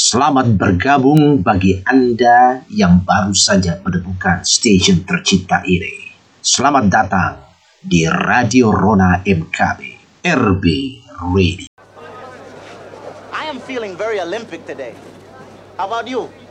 Selamat bergabung bagi Anda yang baru saja menemukan stasiun tercinta ini. Selamat datang di Radio Rona MKB, RB Radio. I am feeling very Olympic today. How about you?